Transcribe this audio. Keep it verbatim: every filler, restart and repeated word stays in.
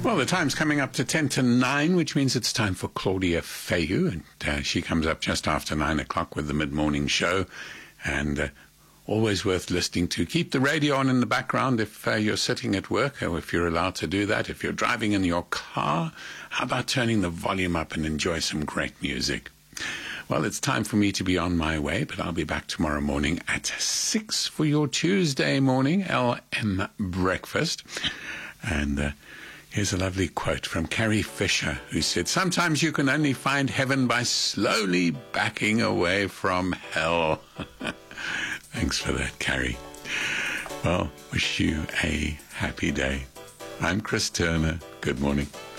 Well, the time's coming up to ten to nine, which means it's time for Claudia Fayu, and uh, she comes up just after nine o'clock with the mid-morning show, and uh, always worth listening to. Keep the radio on in the background if uh, you're sitting at work, or if you're allowed to do that. If you're driving in your car, how about turning the volume up and enjoy some great music? Well, it's time for me to be on my way, but I'll be back tomorrow morning at six for your Tuesday morning L M breakfast. And uh, here's a lovely quote from Carrie Fisher, who said, "Sometimes you can only find heaven by slowly backing away from hell." Thanks for that, Carrie. Well, wish you a happy day. I'm Chris Turner. Good morning.